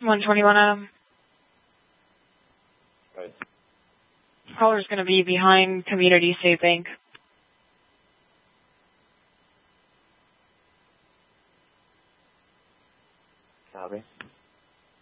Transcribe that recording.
121 Adam. Right. Caller's going to be behind Community State Bank. Copy.